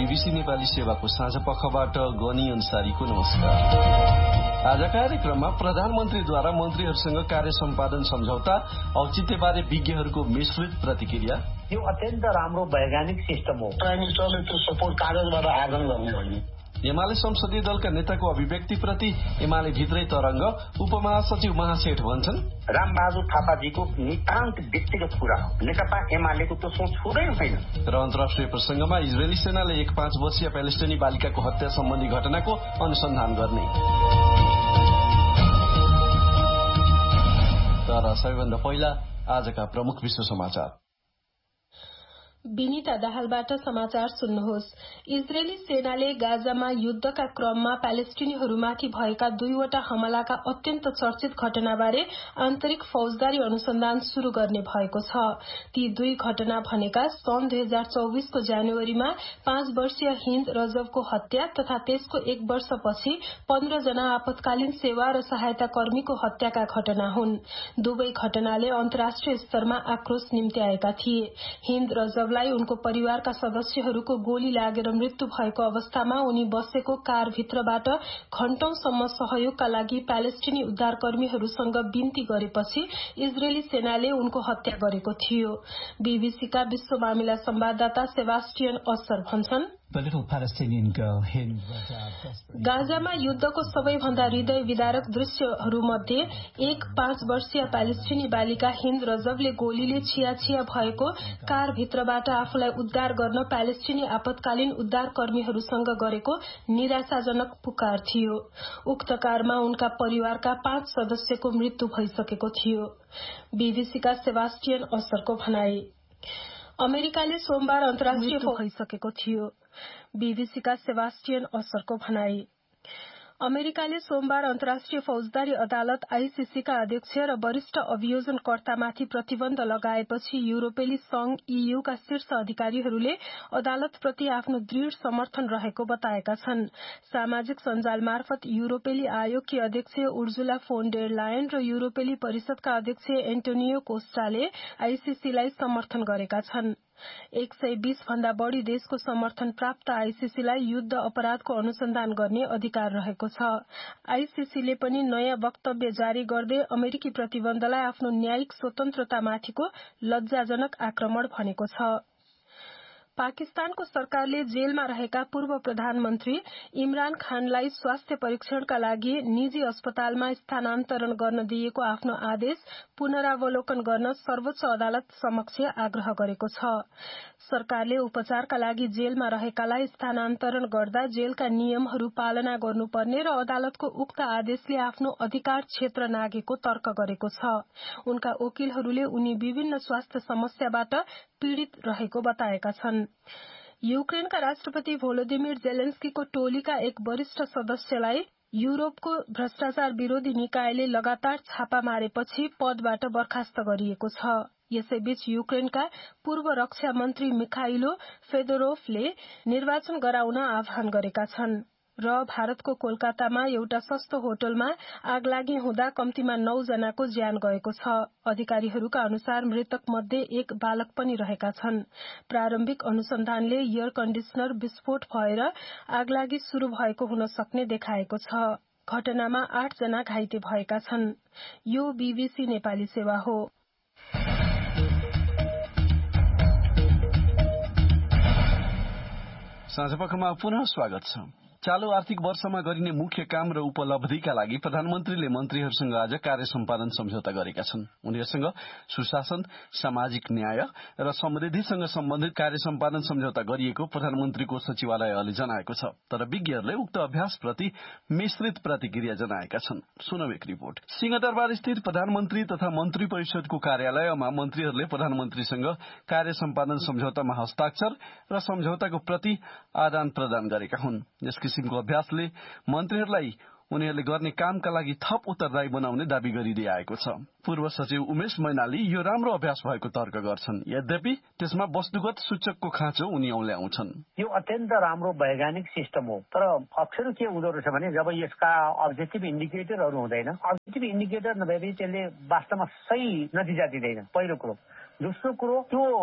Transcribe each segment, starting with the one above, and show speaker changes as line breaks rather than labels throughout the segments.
BBC Nepali सेवाको साँझ पखबाट गनी अन्सारीको नमस्कार। आज कार्यक्रममा प्रधानमन्त्रीद्वारा मन्त्रीहरूसँग कार्य सम्पादन सम्झौता, औचित्यबारे विज्ञहरूको मिश्रित प्रतिक्रिया।
यो अत्यन्त राम्रो वैज्ञानिक सिस्टम हो।
प्राइम मिनिस्टरले त्यो सपोर्ट कागजबाट आर्जन गर्ने होइन।
एमाले संसदीय दलका नेताको अभिव्यक्तिप्रति एमाले भित्रै तरंग, उपमहासचिव महासेठ भन्छन्
रामबहादुर थापाजीको नितान्त व्यक्तिगत कुरा हो। नेकपा एमालेको त्यो सोच हुँदै छैन।
र अन्तर्राष्ट्रिय प्रसंगमा इजरायली सेनाले एक 5 वर्षीय प्यालेस्टिनी बालिकाको हत्या सम्बन्धी घटनाको अनुसन्धान गर्ने। तर सबैभन्दा पहिला आजका प्रमुख विश्व समाचार।
विनिता दाहालबाट समाचार सुन्नुहोस्। इजरायली सेनाले गाजामा युद्धका क्रममा प्यालेस्टिनीहरूमाथि भएका 2वटा हमलाका अत्यन्त चर्चित घटनाबारे आन्तरिक फौजदारी अनुसन्धान शुरू गर्ने भएको छ। ती 2 घटना भनेका सन् 2024 को जनवरीमा 5 वर्षीय हिन्द रजबको हत्या तथा त्यसको 1 वर्षपछि 15 जना आपतकालीन सेवा र सहायता कर्मीको हत्याका घटना हुन्। दुवै घटनाले अन्तर्राष्ट्रिय स्तरमा आक्रोश निम्त्याएका थिए। हिन्द रजबलाई उनको परिवारका सदस्यहरूको गोली लागेर मृत्यु भएको अवस्थामा उनी बसेको कारभित्रबाट घण्टौंसम्म सहयोगका लागि प्यालेस्टिनी उद्धारकर्मीहरूसँग बिन्ती गरेपछि इजरायली सेनाले उनको हत्या गरेको थियो। बीबीसीका विश्व मामिला संवाददाता सेबास्टियन अस्सर भन्छन् गाजामा युद्धको सबैभन्दा हृदय विदारक दृश्यहरूमध्ये एक 5 वर्षीय प्यालेस्टिनी बालिका हिन्द रजबले गोलीले छिया भएको कारभित्रबाट आफूलाई उद्धार गर्न प्यालेस्टिनी आपतकालीन उद्धारकर्मीहरूसँग गरेको निराशाजनक पुकार थियो। उक्त कारमा उनका परिवारका 5 सदस्यको मृत्यु भइसकेको थियो। बीबीसीका सेबास्टियन अस्सरको भनाई। अमेरिकाले सोमबार अन्तर्राष्ट्रिय भइसकेको थियो। बीबीसीका सेबास्टियन अस्सरको भनाई। अमेरिकाले सोमबार अन्तर्राष्ट्रिय फौजदारी अदालत आईसीसीका अध्यक्ष र वरिष्ठ अभियोजनकर्तामाथि प्रतिबन्ध लगाएपछि युरोपेली संघ ईयूका शीर्ष अधिकारीहरूले अदालतप्रति आफ्नो दृढ़ समर्थन रहेको बताएका छन्। सामाजिक सञ्जाल मार्फत युरोपेली आयोगकी अध्यक्ष उर्जुला फोन डेर लायन र युरोपेली परिषदका अध्यक्ष एन्टोनियो कोस्टाले आईसीसीलाई समर्थन गरेका छन्। 120 भन्दा बढ़ी देशको समर्थन प्राप्त आईसीसीलाई युद्ध अपराधको अनुसन्धान गर्ने अधिकार रहेको छ। आईसीसीले पनि नयाँ वक्तव्य जारी गर्दै अमेरिकी प्रतिबन्धलाई आफ्नो न्यायिक स्वतन्त्रतामाथिको लज्जाजनक आक्रमण भनेको छ। पाकिस्तानको सरकारले जेलमा रहेका पूर्व प्रधानमन्त्री इमरान खानलाई स्वास्थ्य परीक्षणका लागि निजी अस्पतालमा स्थानान्तरण गर्न दिएको आफ्नो आदेश पुनरावलोकन गर्न सर्वोच्च अदालत समक्ष आग्रह गरेको छ। सरकारले उपचारका लागि जेलमा रहेकालाई स्थानान्तरण गर्दा जेलका नियमहरू पालना गर्नुपर्ने र अदालतको उक्त आदेशले आफ्नो अधिकार क्षेत्र नागेको तर्क गरेको छ। उनका वकिलहरूले उनी विभिन्न स्वास्थ्य समस्याबाट पीड़ित रहेको बताएका छन्। युक्रेनका राष्ट्रपति भोलोदिमिर जेलेन्स्कीको टोलीका एक वरिष्ठ सदस्यलाई युरोपको भ्रष्टाचार विरोधी निकायले लगातार छापा मारेपछि पदबाट बर्खास्त गरिएको छ। यसैबीच युक्रेनका पूर्व रक्षा मन्त्री मिखाइलो फेदोरोफले निर्वाचन गराउन आह्वान गरेका छन्। र भारतको कोलकातामा एउटा सस्तो होटलमा आगलागी हुँदा कम्तीमा 9 जनाको ज्यान गएको छ। अधिकारीहरूका अनुसार मृतक मध्ये एक बालक पनि रहेका छन्। प्रारम्भिक अनुसन्धानले एयर कन्डिसनर विस्फोट भएर आगलागी शुरू भएको हुन सक्ने देखाएको छ। घटनामा 8 जना घाइते भएका छन्। यो बीबीसी नेपाली सेवा हो।
साँझपखमा पुनः स्वागत छ। चालू आर्थिक वर्षमा गरिने मुख्य काम र उपलब्धिका लागि प्रधानमन्त्रीले मन्त्रीहरूसँग आज कार्य सम्पादन सम्झौता गरेका छन्। उनीहरूसँग सुशासन, सामाजिक न्याय र समृद्धिसँग सम्बन्धित कार्य सम्पादन सम्झौता गरिएको प्रधानमन्त्रीको सचिवालयले जनाएको छ। तर विज्ञहरूले उक्त अभ्यासप्रति मिश्रित प्रतिक्रिया जनाएका छन्। सुनौ एक रिपोर्ट। सिंहदरबार स्थित प्रधानमन्त्री तथा मन्त्री परिषदको कार्यालयमा मन्त्रीहरूले प्रधानमन्त्रीसँग कार्य सम्पादन सम्झौतामा हस्ताक्षर र सम्झौताको प्रति आदान प्रदान गरेका हुन्। यस किसिमको अभ्यासले मन्त्रीहरूलाई उनीहरूले गर्ने कामका लागि थप उत्तरदायी बनाउने दावी गरिँदै आएको छ। पूर्व सचिव उमेश मैनाली यो राम्रो अभ्यास भएको तर्क गर्छन्। यद्यपि त्यसमा वस्तुगत सूचकको खाँचो उनी औल्याउँछन्।
यो अत्यन्त राम्रो वैज्ञानिक सिस्टम हो। तर अप्ठ्यारो के हुँदो रहेछ भने जब यसका अब्जेक्टिभ इन्डिकेटरहरू हुँदैन, अब्जेक्टिभ इन्डिकेटर नभएपछि त्यसले वास्तवमा सही नतिजा दिँदैन। पहिलो कुरो। दोस्रो कुरो, त्यो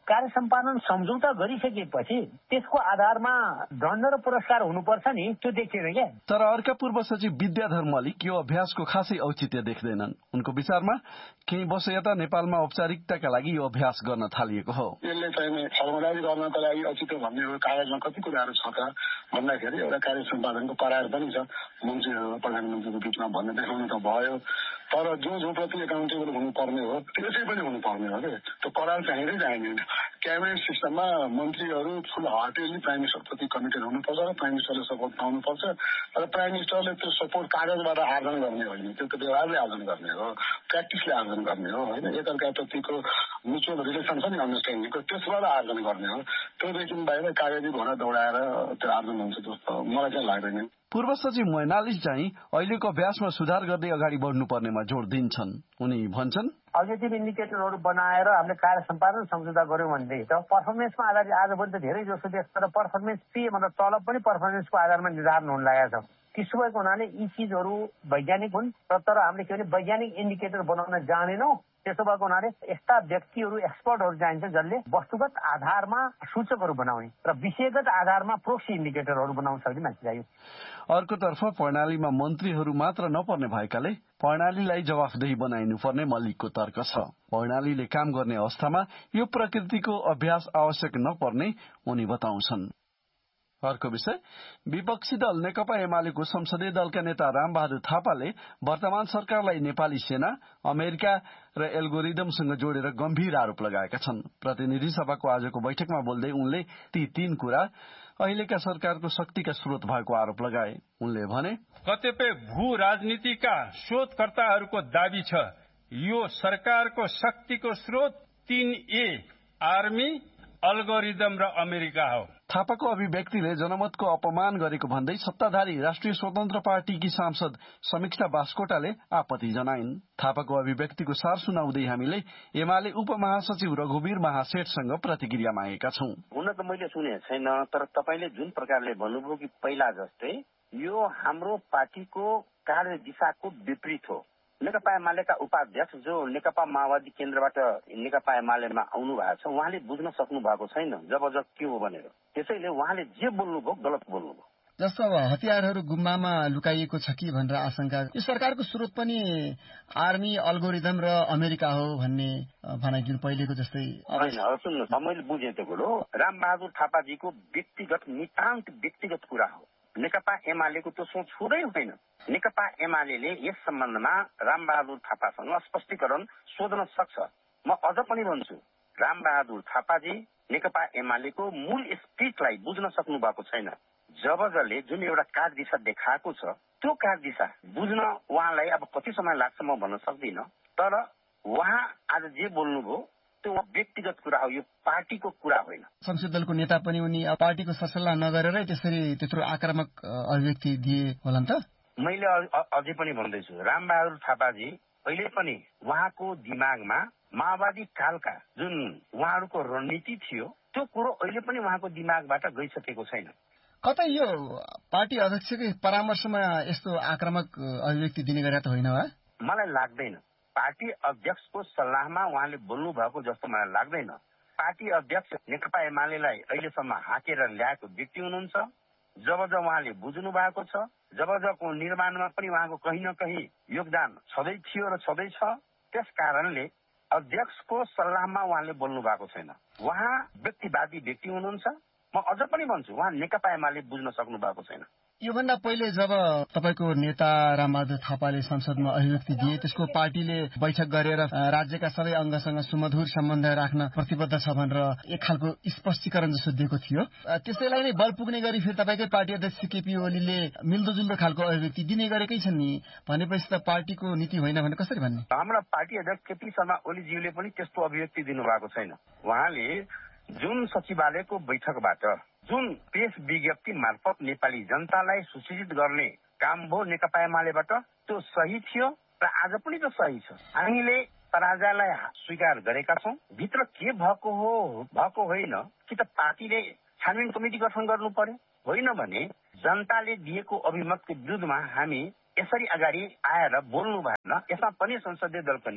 कार्य सम्पादन सम्झौता गरिसकेपछि त्यसको आधारमा दण्ड र पुरस्कार हुनुपर्छ नि, त्यो देखिएन क्या।
तर अर्का पूर्व सचिव विद्याधर मल्लिक यो अभ्यासको खासै औचित्य देख्दैनन्। उनको विचारमा केही वर्ष यता नेपालमा औपचारिकताका लागि यो अभ्यास गर्न थालिएको हो।
यसले चाहिँ फर्मुलाइज गर्नको लागि औचित्य भन्ने हो, कागजमा कति कुराहरू छ त भन्दाखेरि एउटा कार्य सम्पादनको करार पनि छ मन्त्रीहरू प्रधानमन्त्रीको बिचमा भन्ने देखाउनु त भयो, तर जो प्रति एकाउन्टेबल हुनुपर्ने हो त्यसै पनि हुनुपर्ने हो कि त्यो करार चाहिँदै चाहिँदैन। क्याबिनेट सिस्टममा मन्त्रीहरू फुल हार्टेडली प्राइम मिनिस्टरप्रति कमिटेड हुनुपर्छ र प्राइम मिनिस्टरले सपोर्ट पाउनुपर्छ र प्राइम मिनिस्टरले त्यो सपोर्ट कागजबाट आर्जन गर्ने होइन, त्यो त व्यवहारले आर्जन गर्ने हो, प्र्याक्टिसले आर्जन गर्ने हो होइन। एकअर्काप्रतिको म्युचुअल रिलेसन छ नि अन्डरस्ट्यान्डिङको, त्यसबाट आर्जन गर्ने हो। त्योदेखि बाहिर कागजी घोडा दौडाएर त्यो आर्जन हुन्छ जस्तो मलाई चाहिँ लाग्दैन।
पूर्व सचिव मोइनालिस चाहिँ अहिलेको अभ्यासमा सुधार गर्दै अगाडि बढ्नुपर्नेमा जोड़ दिन्छन्। उनी भन्छन्
अब्जेक्टिभ इन्डिकेटरहरू बनाएर हामीले कार्य सम्पादन सम्झौता गर्यौँ भनेदेखि त पर्फर्मेन्समा आधारित आजभोलि त धेरै जसो देश तर पर्फर्मेन्स पे मतलब तलब पनि पर्फर्मेन्सको आधारमा निर्धारण हुन लागेको छ। त्यसो भएको हुनाले यी चिजहरू वैज्ञानिक हुन् तर हामीले के भने वैज्ञानिक इन्डिकेटर बनाउन जानेनौँ। त्यसो भएको हुनाले यस्ता व्यक्तिहरू एक्सपर्टहरू चाहिन्छ जसले वस्तुगत आधारमा सूचकहरू बनाउने र विषयगत आधारमा प्रोक्सी इन्डिकेटरहरू बनाउन सक्ने मान्छे चाहियो।
अर्कोतर्फ प्रणालीमा मन्त्रीहरू मात्र नपर्ने भएकाले प्रणालीलाई जवाफदेही बनाइनुपर्ने मल्लिकको तर्क छ। प्रणालीले काम गर्ने अवस्थामा यो प्रकृतिको अभ्यास आवश्यक नपर्ने उनी बताउँछन्। अर्को विषय, विपक्षी दल नेकपा एमालेको संसदीय दलका नेता रामबहादुर थापाले वर्तमान सरकारलाई नेपाली सेना, अमेरिका र एल्गोरिदमसँग जोडेर गम्भीर आरोप लगाएका छन्। प्रतिनिधि सभाको आजको बैठकमा बोल्दै उनले ती 3 कुरा अहिलेका सरकारको शक्तिका स्रोत भएको आरोप लगाए। उनले भने
कतिपय भू राजनीतिका शोधकर्ताहरूको दाबी छ यो सरकारको शक्तिको स्रोत 3A आर्मी, अल्गोरिदम र अमेरिका हो।
थापाको अभिव्यक्तिले जनमतको अपमान गरेको भन्दै सत्ताधारी राष्ट्रिय स्वतन्त्र पार्टीकी सांसद समीक्षा बास्कोटाले आपत्ति जनाइन्। थापाको अभिव्यक्तिको सार सुनाउँदै हामीले एमाले उपमहासचिव रघुवीर महासेठसँग प्रतिक्रिया मागेका छौं।
हुन त मैले सुने छैन, तर तपाईले जुन प्रकारले भन्नुभयो कि पहिला जस्तै यो हाम्रो पार्टीको कार्य दिशाको विपरीत हो। नेकपा एमालेका उपाध्यक्ष जो नेकपा माओवादी केन्द्रबाट नेकपा एमालेमा आउनु भएको छ उहाँले बुझ्न सक्नु भएको छैन जबरजक के हो भनेर। त्यसैले उहाँले जे बोल्नुभयो गलत बोल्नुभयो।
जस्तो अब हतियारहरू गुम्बामा लुकाइएको छ कि भनेर आशंका, यो सरकारको स्रोत पनि आर्मी, अल्गोरिदम र अमेरिका हो भन्ने भनाइ जुन पहिलेको जस्तै
होइन। अब सुन्नुहोस्, मैले बुझेँ त्यो कुरो रामबहादुर थापाजीको व्यक्तिगत नितान्त व्यक्तिगत कुरा हो। नेकपा एमालेको त्यो सोच हुँदै हुँदैन। नेकपा एमाले यस सम्बन्धमा रामबहादुर थापासँग स्पष्टीकरण सोध्न सक्छ। म अझ पनि भन्छु, रामबहादुर थापाजी नेकपा एमालेको मूल स्पिरिटलाई बुझ्न सक्नु भएको छैन। जबजले जुन एउटा कार्य दिशा देखाएको छ त्यो कार्य दिशा बुझ्न उहाँलाई अब कति समय लाग्छ म भन्न सक्दिनँ, तर उहाँ आज जे बोल्नुभयो त्यो व्यक्तिगत कुरा हो, यो पार्टीको कुरा होइन।
संसदीय दलको नेता पनि उनी पार्टीको सरसल्लाह नगरेरै त्यसरी त्यत्रो आक्रामक अभिव्यक्ति दिए होला नि त। मैले
अझै पनि भन्दैछु, रामबहादुर थापाजी अहिले पनि उहाँको दिमागमा माओवादी कालका जुन उहाँहरूको रणनीति थियो त्यो कुरो अहिले पनि उहाँको दिमागबाट गइसकेको छैन।
कतै यो पार्टी अध्यक्षकै परामर्शमा यस्तो आक्रामक अभिव्यक्ति दिने गरेका त होइन?
मलाई लाग्दैन। पार्टी अध्यक्षको सल्लाहमा उहाँले बोल्नु भएको जस्तो मलाई लाग्दैन। पार्टी अध्यक्ष नेकपा एमालेलाई अहिलेसम्म हाकेर ल्याएको व्यक्ति हुनुहुन्छ। जब उहाँले बुझ्नु भएको छ, जबको निर्माणमा पनि उहाँको कहीँ न कहीँ योगदान छँदै थियो र छँदै छ, त्यस कारणले अध्यक्षको सल्लाहमा उहाँले बोल्नु भएको छैन। उहाँ व्यक्तिवादी व्यक्ति हुनुहुन्छ। म अझ पनि भन्छु उहाँ नेकपा एमाले बुझ्न सक्नु भएको छैन।
योभन्दा पहिले जब तपाईको नेता रामबहादुर थापाले संसदमा अभिव्यक्ति दिए त्यसको पार्टीले बैठक गरेर राज्यका सबै अङ्गसँग सुमधुर सम्बन्ध राख्न प्रतिबद्ध छ भनेर एक खालको स्पष्टीकरण जस्तो दिएको थियो। त्यसैलाई नै बल पुग्ने गरी फेरि तपाईकै पार्टी अध्यक्ष केपी ओलीले मिल्दोजुल्दो खालको अभिव्यक्ति दिने गरेकै छन् नि, भनेपछि त पार्टीको नीति होइन भने कसरी भन्ने?
हाम्रा पार्टी अध्यक्ष केपी शर्मा ओलीज्यूले पनि त्यस्तो अभिव्यक्ति दिनुभएको छैन। उहाँले जुन सचिवालयको बैठकबाट जुन प्रेस विज्ञप्ति मार्फत नेपाली जनतालाई सूचित गर्ने काम भयो नेकपा एमालेबाट त्यो सही थियो र आज पनि त्यो सही छ। हामीले पराजयलाई स्वीकार गरेका छौं। भित्र के भएको हो भएको होइन कि त पार्टीले छानबिन कमिटी गठन गर्नु पर्यो, होइन भने जनताले दिएको अभिमतको विरुद्धमा हामी यसरी अगाडि आएर बोल्नु भएन। यसमा पनि संसदीय दलको नेता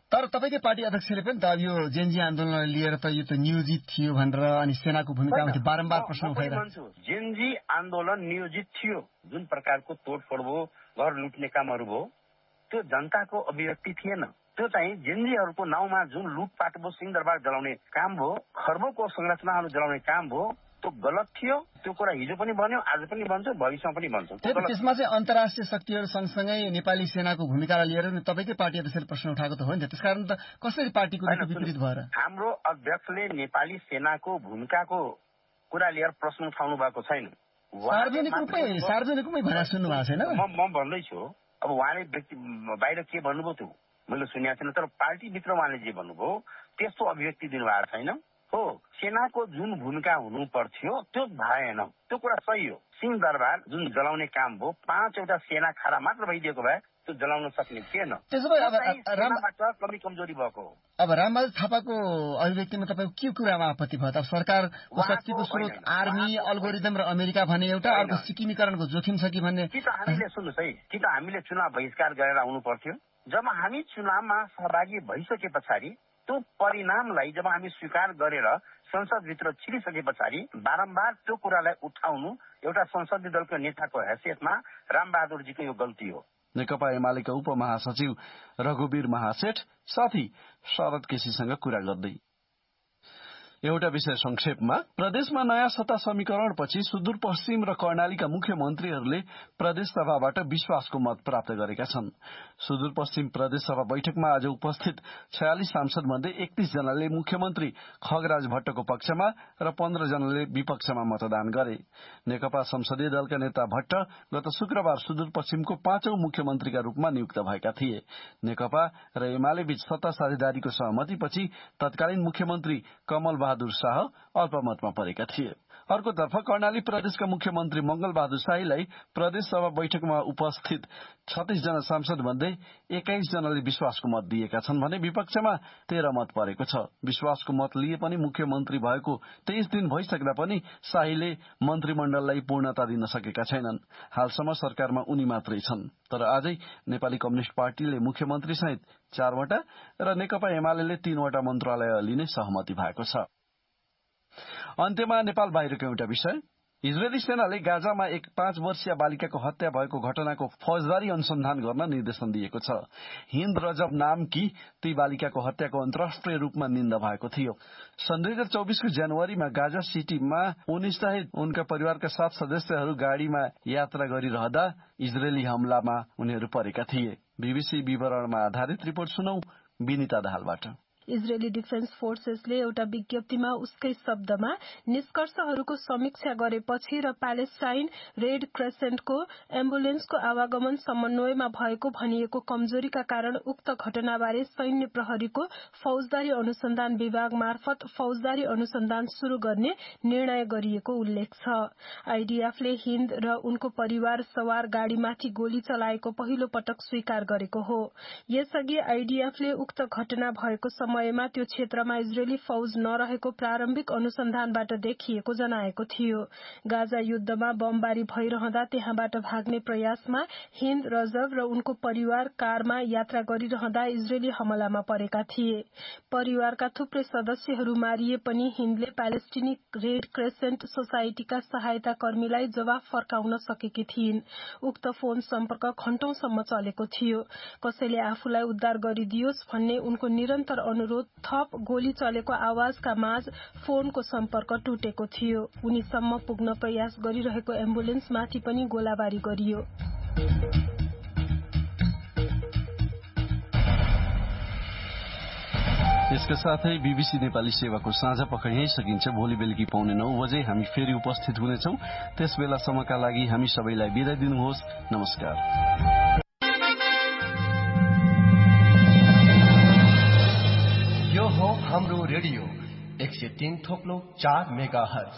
तर तपाईकै पार्टी अध्यक्षले पनि त यो जेनजी आन्दोलनलाई लिएर त यो त नियोजित थियो भनेर अनि सेनाको भूमिकामा बारम्बार प्रश्न उठाइरहेको छ।
जेनजी आन्दोलन नियोजित थियो, जुन प्रकारको तोडफोड भयो, घर लुट्ने कामहरू भयो, त्यो जनताको अभिव्यक्ति थिएन। त्यो चाहिँ जेनजीहरूको नाउँमा जुन लुटपाट भयो, सिंहदरबार जलाउने काम भयो, खर्बौंको संरचनाहरू जलाउने काम भयो, त्यो गलत थियो। त्यो कुरा हिजो पनि बन्यो, आज पनि बन्छ, भविष्यमा पनि बन्छ।
त्यसमा चाहिँ अन्तर्राष्ट्रिय शक्तिहरू सँगसँगै नेपाली सेनाको भूमिकालाई लिएर तपाईँकै पार्टी अध्यक्षले प्रश्न उठाएको त हो नि त, त्यसकारण त कसरी पार्टीको विपरीत भएर
हाम्रो अध्यक्षले नेपाली सेनाको भूमिकाको कुरा लिएर प्रश्न उठाउनु भएको छैन।
सार्वजनिक रूपमै भनेर सुन्नु भएको छैन।
म भन्दैछु, अब उहाँले बाहिर के भन्नुभयो त्यो मैले सुनेको छैन, तर पार्टीभित्र उहाँले जे भन्नुभयो त्यस्तो अभिव्यक्ति दिनुभएको छैन। हो, सेनाको जुन भूमिका हुनु पर्थ्यो त्यो भएन, त्यो कुरा सही हो। सिंहदरबार जुन जलाउने काम भयो, 5वटा सेना खाडा मात्र भइदिएको भए त्यो जलाउन सक्ने थिएन।
त्यसो भए
कमी कमजोरी भएको हो।
अब रामबहादुर थापाको अभिव्यक्तिमा तपाईँको के कुरामा आपत्ति भयो त? सरकारको शक्तिको स्रोत आर्मी, अल्गोरिदम र अमेरिका भने एउटा, अर्को सिक्किमीकरणको जोखिम छ कि भन्ने।
कि त हामीले सुन्नुहोस् है, कि त हामीले चुनाव बहिष्कार गरेर आउनु पर्थ्यो। जब हामी चुनावमा सहभागी भइसके पछाडि त्यो परिणामलाई जब हामी स्वीकार गरेर संसदभित्र छिरिसके पछाडि बारम्बार त्यो कुरालाई उठाउनु एउटा संसदीय दलको नेताको हैसियतमा रामबहादुरजीको यो गल्ती हो।
नेकपा एमालेका उपमहासचिव रघुवीर महासेठ साथी शरद केसीसँग कुरा गर्दै एउटा विषय संक्षेपमा, प्रदेशमा नयाँ सत्ता समीकरणपछि सुदूरपश्चिम र कर्णालीका मुख्यमन्त्रीहरूले प्रदेश सभाबाट विश्वासको मत प्राप्त गरेका छन्। सुदूरपश्चिम प्रदेश सभा बैठकमा आज उपस्थित 46 सांसद मध्ये 31 जनाले मुख्यमन्त्री खगराज भट्टको पक्षमा र 15 जनाले विपक्षमा मतदान गरे। नेकपा संसदीय दलका नेता भट्ट गत शुक्रबार सुदूरपश्चिमको 5औं मुख्यमन्त्रीका रूपमा नियुक्त भएका थिए। नेकपा र एमाले बीच सत्ता साझेदारीको सहमतिपछि तत्कालीन मुख्यमन्त्री कमल बहादुर शाह अल्पमतमा परेका थिए। अर्कोतर्फ कर्णाली प्रदेशका मुख्यमन्त्री मंगल बहादुर शाहीलाई प्रदेश सभा बैठकमा उपस्थित 36 जना सांसद मध्ये 21 जनाले विश्वासको मत दिएका छन् भने विपक्षमा 13 मत परेको छ। विश्वासको मत लिए पनि मुख्यमन्त्री भएको 23 दिन भइसक्दा पनि शाहीले मन्त्रीमण्डललाई पूर्णता दिन सकेका छैनन्। हालसम्म सरकारमा उनी मात्रै छन्। तर आजै नेपाली कम्युनिष्ट पार्टीले मुख्यमन्त्री सहित 4वटा र नेकपा एमाले 3वटा मन्त्रालय लिने सहमति भएको छ। अन्त्यमा नेपाल बाहिरको एउटा विषय, इजरायली सेनाले गाजामा एक 5 वर्षीय बालिकाको हत्या भएको घटनाको फौजदारी अनुसन्धान गर्न निर्देशन दिएको छ। हिन्द रजब नामकी ती बालिकाको हत्याको अन्तर्राष्ट्रिय रूपमा निन्दा भएको थियो। सन् 2024 को जनवरीमा गाजा सिटीमा उनी सहित उनका परिवारका 7 सदस्यहरू गाड़ीमा यात्रा गरिरहँदा इजरायली हमलामा उनीहरू परेका थिए। बीबीसी विवरणमा आधारित रिपोर्ट सुनौ विनिता दाहालबाट।
इजरायली डिफेन्स फोर्सेसले एउटा विज्ञप्तिमा उसकै शब्दमा निष्कर्षहरूको समीक्षा गरेपछि र प्यालेस्टाइन रेड क्रेसेन्टको एम्बुलेन्सको आवागमन समन्वयमा भएको भनिएको कमजोरीका कारण उक्त घटनाबारे सैन्य प्रहरीको फौजदारी अनुसन्धान विभाग मार्फत फौजदारी अनुसन्धान शुरू गर्ने निर्णय गरिएको उल्लेख छ। आईडीएफले हिन्द र उनको परिवार सवार गाड़ीमाथि गोली चलाएको पहिलो पटक स्वीकार गरेको हो। यसअघि आईडीएफले उक्त घटना भएको समयमा त्यो क्षेत्रमा इजरायली फौज नरहेको प्रारम्भिक अनुसन्धानबाट देखिएको जनाएको थियो। गाजा युद्धमा बमबारी भइरहँदा त्यहाँबाट भाग्ने प्रयासमा हिन्द रजब र उनको परिवार कारमा यात्रा गरिरहँदा इजरायली हमलामा परेका थिए। परिवारका थुप्रै सदस्यहरू मारिए पनि हिन्दले प्यालेस्टिनी रेड क्रेसेन्ट सोसाइटीका सहायता कर्मीलाई जवाफ फर्काउन सकेकी थिइन्। उक्त फोन सम्पर्क घण्टौंसम्म चलेको थियो। कसैले आफूलाई उद्धार गरिदियोस् भन्ने उनको निरन्तर अनुरोध थप गोली चलेको आवाजका माझ फोनको सम्पर्क टुटेको थियो। उनीसम्म पुग्न प्रयास गरिरहेको एम्बुलेन्समाथि पनि गोलाबारी गरियो।
यसका साथै बीबीसी नेपाली सेवाको साझा पख यही सकिन्छ। भोलि बेलुकी 9:15 बजे हामी फेरि उपस्थित हुनेछौं। त्यस बेलासम्मका लागि हामी सबैलाई बिदा दिनुहोस्। नमस्कार।
यो हो हाम्रो रेडियो 103.4 मेगाहर्ज।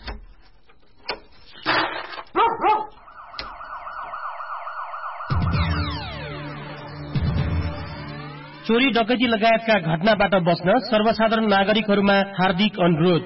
चोरी डकैती लगायतका घटनाबाट बच्न सर्वसाधारण नागरिकहरूमा हार्दिक अनुरोध।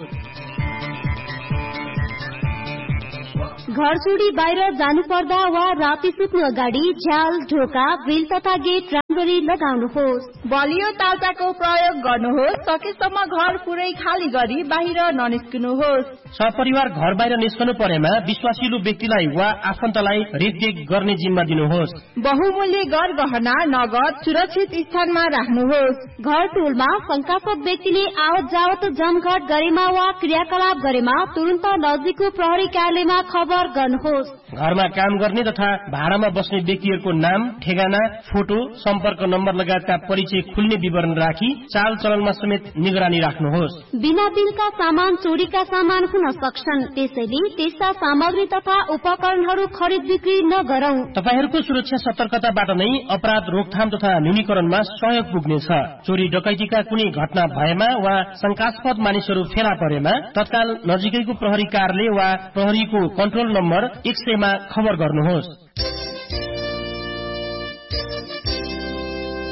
घर छोडी बाहिर जानुपर्दा वा राति सुत्नु अगाडि झ्याल, ढोका, ग्रिल तथा गेट गरी लगाउनुहोस्।
बलियो तालचाको प्रयोग गर्नुहोस्। सकेसम्म घर पुरै खाली गरी बाहिर ननिस्कनुहोस्।
सपरिवार घर बाहिर निस्कनु परेमा विश्वासिलो व्यक्तिलाई वा आफन्तलाई रेखदेख गर्ने जिम्मा दिनुहोस्।
बहुमूल्य गहना नगद सुरक्षित स्थानमा राख्नुहोस्।
घर टोलमा शंकास्पद व्यक्तिले आवत जावत जमघट गरेमा वा क्रियाकलाप गरेमा तुरन्त नजिकको प्रहरी कार्यालयमा खबर गर्नुहोस्।
घरमा काम गर्ने तथा भाडामा बस्ने व्यक्तिहरूको नाम, ठेगाना, फोटो, सम्पर्क नम्बर लगायतका परिचय खुल्ने विवरण राखी चाल चलनमा समेत निगरानी राख्नुहोस्।
बिना बिलका सामान चोरीका सामान हुन सक्छन्, त्यसैले त्यस्ता सामग्री तथा उपकरणहरू खरिद बिक्री नगरौं।
तपाईहरूको सुरक्षा सतर्कताबाट नै अपराध रोकथाम तथा न्यूनीकरणमा सहयोग पुग्नेछ। चोरी डकैतीका कुनै घटना भएमा वा शंकास्पद मानिसहरू फेला परेमा तत्काल नजिकैको प्रहरी कार्यालय वा प्रहरीको कन्ट्रोल नम्बर 100 मा खबर गर्नुहोस्।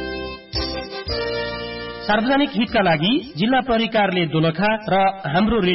सार्वजनिक हितका लागि जिल्ला प्रहरी कार्यालय दोलखा र हाम्रो